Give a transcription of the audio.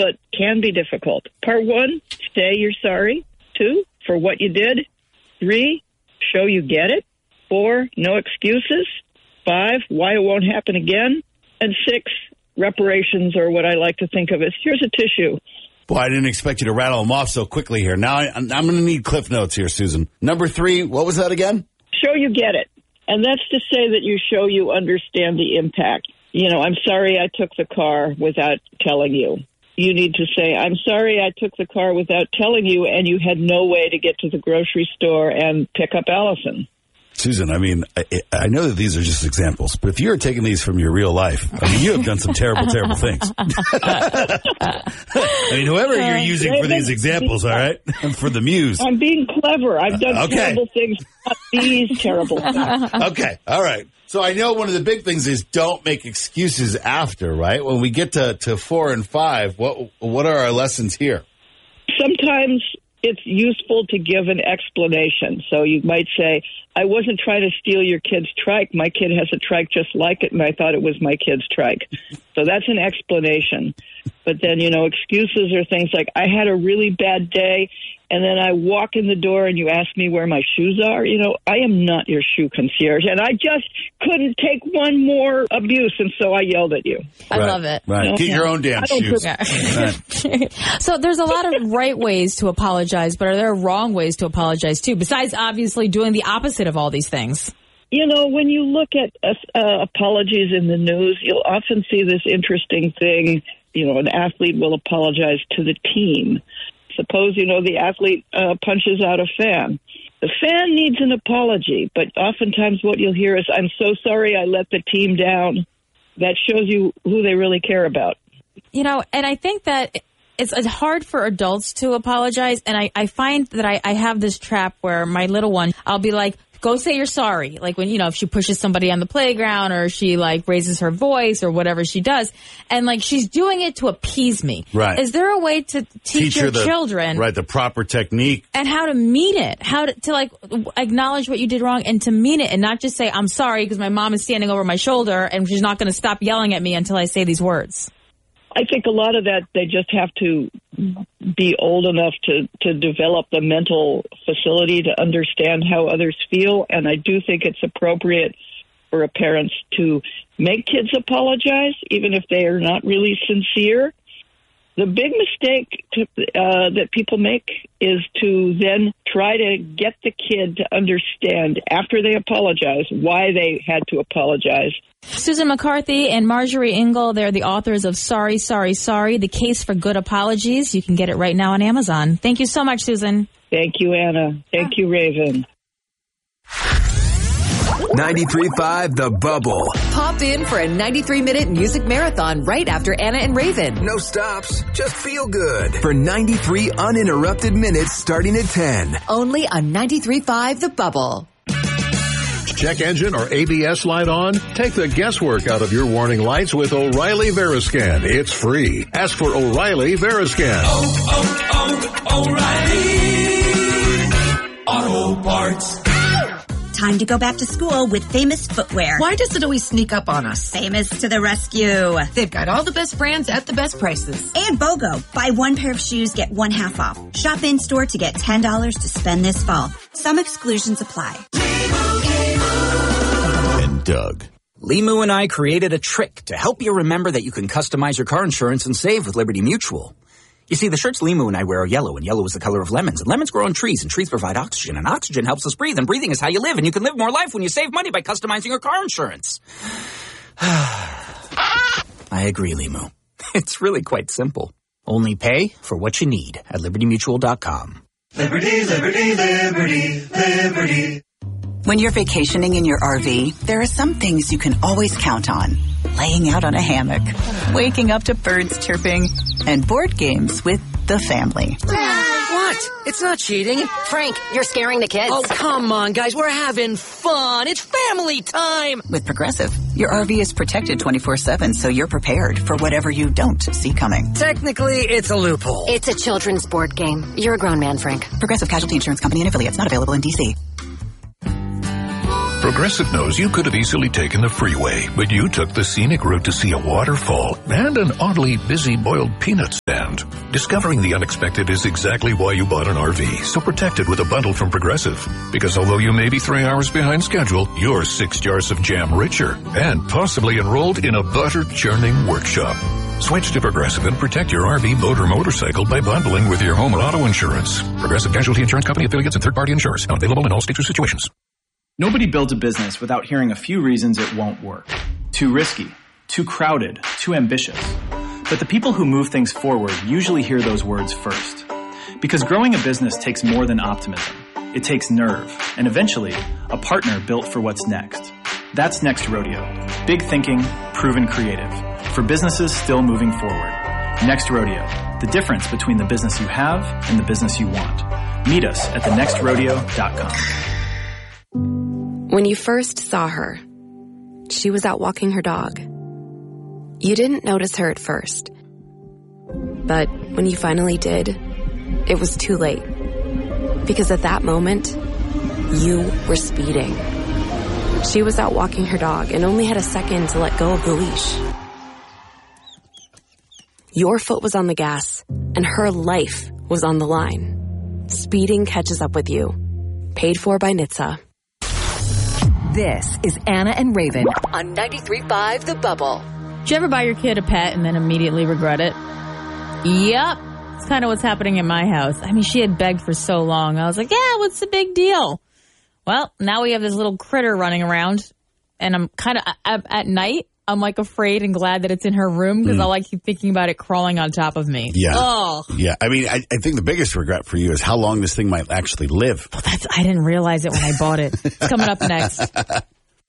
but can be difficult. Part 1, say you're sorry. 2, for what you did. 3, show you get it. 4, no excuses. 5, why it won't happen again. And 6, reparations, or what I like to think of as, here's a tissue. Boy, I didn't expect you to rattle them off so quickly here. Now I'm going to need cliff notes here, Susan. Number 3, what was that again? Show you get it. And that's to say that you show you understand the impact. I'm sorry I took the car without telling you. You need to say, I'm sorry I took the car without telling you, and you had no way to get to the grocery store and pick up Allison. Susan, I mean, I know that these are just examples, but if you were taking these from your real life, I mean, you have done some terrible, terrible things. I mean, whoever you're using for these examples, all right, for the muse. I'm being clever. I've done terrible things, not these terrible things. Okay, all right. So I know one of the big things is don't make excuses after, right? When we get to 4 and 5, what are our lessons here? Sometimes it's useful to give an explanation. So you might say, I wasn't trying to steal your kid's trike. My kid has a trike just like it, and I thought it was my kid's trike. So that's an explanation. But then, excuses are things like, I had a really bad day, and then I walk in the door and you ask me where my shoes are. I am not your shoe concierge, and I just couldn't take one more abuse, and so I yelled at you. I love it. Right. Get your own damn shoes. Right. So there's a lot of right ways to apologize, but are there wrong ways to apologize, too, besides obviously doing the opposite of all these things? When you look at apologies in the news, you'll often see this interesting thing. An athlete will apologize to the team. Suppose, the athlete punches out a fan. The fan needs an apology, but oftentimes what you'll hear is, I'm so sorry I let the team down. That shows you who they really care about. And I think that it's hard for adults to apologize, and I find that I have this trap where my little one, I'll be like, go say you're sorry. Like when, if she pushes somebody on the playground or she raises her voice or whatever she does. And she's doing it to appease me. Right. Is there a way to teach your children? Right. The proper technique. And how to mean it. How to acknowledge what you did wrong and to mean it and not just say, I'm sorry because my mom is standing over my shoulder and she's not going to stop yelling at me until I say these words. I think a lot of that, they just have to be old enough to develop the mental facility to understand how others feel. And I do think it's appropriate for parents to make kids apologize, even if they are not really sincere. The big mistake that people make is to then try to get the kid to understand, after they apologize, why they had to apologize. Susan McCarthy and Marjorie Engel, they're the authors of Sorry, Sorry, Sorry, The Case for Good Apologies. You can get it right now on Amazon. Thank you so much, Susan. Thank you, Anna. Thank you, Raven. 93.5 The Bubble. Pop in for a 93-minute music marathon right after Anna and Raven. No stops, just feel good. For 93 uninterrupted minutes starting at 10. Only on 93.5 The Bubble. Check engine or ABS light on? Take the guesswork out of your warning lights with O'Reilly Veriscan. It's free. Ask for O'Reilly Veriscan. O'Reilly Auto Parts. Time to go back to school with Famous Footwear. Why does it always sneak up on us? Famous to the rescue. They've got all the best brands at the best prices. And BOGO. Buy one pair of shoes, get one half off. Shop in-store to get $10 to spend this fall. Some exclusions apply. And Doug. Limu and I created a trick to help you remember that you can customize your car insurance and save with Liberty Mutual. You see, the shirts Limu and I wear are yellow, and yellow is the color of lemons. And lemons grow on trees, and trees provide oxygen. And oxygen helps us breathe, and breathing is how you live. And you can live more life when you save money by customizing your car insurance. I agree, Limu. It's really quite simple. Only pay for what you need at LibertyMutual.com. Liberty, liberty, liberty, liberty. When you're vacationing in your RV, there are some things you can always count on. Laying out on a hammock, waking up to birds chirping, and board games with the family. What? It's not cheating. Frank, you're scaring the kids. Oh, come on, guys. We're having fun. It's family time. With Progressive, your RV is protected 24/7, so you're prepared for whatever you don't see coming. Technically, it's a loophole. It's a children's board game. You're a grown man, Frank. Progressive Casualty Insurance Company and affiliates, not available in D.C. Progressive knows you could have easily taken the freeway, but you took the scenic route to see a waterfall and an oddly busy boiled peanut stand. Discovering the unexpected is exactly why you bought an RV, so protect it with a bundle from Progressive. Because although you may be 3 hours behind schedule, you're 6 jars of jam richer and possibly enrolled in a butter churning workshop. Switch to Progressive and protect your RV, boat, or motorcycle by bundling with your home and auto insurance. Progressive Casualty Insurance Company affiliates and third-party insurers. Not available in all states or situations. Nobody builds a business without hearing a few reasons it won't work. Too risky, too crowded, too ambitious. But the people who move things forward usually hear those words first. Because growing a business takes more than optimism. It takes nerve, and eventually, a partner built for what's next. That's Next Rodeo. Big thinking, proven creative. For businesses still moving forward. Next Rodeo. The difference between the business you have and the business you want. Meet us at thenextrodeo.com. When you first saw her, she was out walking her dog. You didn't notice her at first. But when you finally did, it was too late. Because at that moment, you were speeding. She was out walking her dog and only had a second to let go of the leash. Your foot was on the gas, and her life was on the line. Speeding catches up with you. Paid for by NHTSA. This is Anna and Raven on 93.5 The Bubble. Did you ever buy your kid a pet and then immediately regret it? Yep. It's kind of what's happening in my house. I mean, she had begged for so long. I was like, yeah, what's the big deal? Well, now we have this little critter running around, and I'm kind of, at night, I'm like afraid and glad that it's in her room because I'll keep thinking about it crawling on top of me. Yeah. Oh. Yeah. I mean, I think the biggest regret for you is how long this thing might actually live. Well, I didn't realize it when I bought it. It's coming up next.